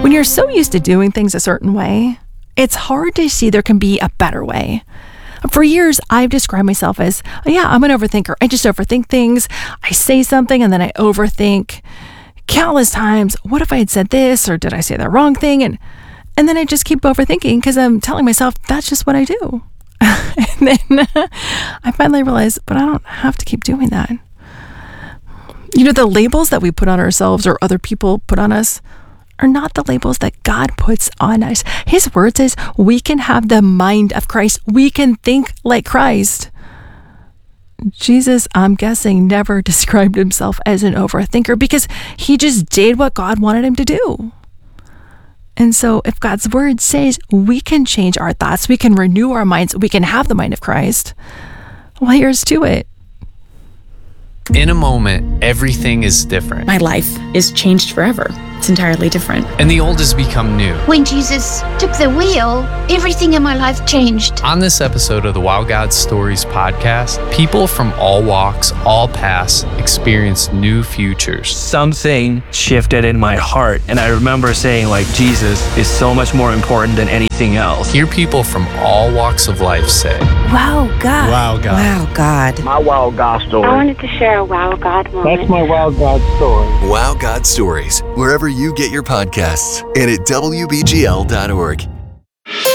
When you're so used to doing things a certain way, it's hard to see there can be a better way. For years, I've described myself as, I'm an overthinker. I just overthink things. I say something and then I overthink countless times. What if I had said this, or did I say the wrong thing? And then I just keep overthinking because I'm telling myself that's just what I do. And then I finally realized, but I don't have to keep doing that. The labels that we put on ourselves or other people put on us are not the labels that God puts on us. His word says we can have the mind of Christ. We can think like Christ. Jesus, I'm guessing, never described himself as an overthinker because he just did what God wanted him to do. And so if God's word says we can change our thoughts, we can renew our minds, we can have the mind of Christ, well, here's to it. In a moment, everything is different. My life is changed forever. It's entirely different. And the old has become new. When Jesus took the wheel, everything in my life changed. On this episode of the Wow God Stories podcast, people from all walks, all paths, experience new futures. Something shifted in my heart, and I remember saying, Jesus is so much more important than anything else. Hear people from all walks of life say, Wow, God. Wow, God. Wow, God. My Wow God story. I wanted to share a Wow God moment. That's my Wow God story. Wow God Stories, wherever you get your podcasts, and at WBGL.org.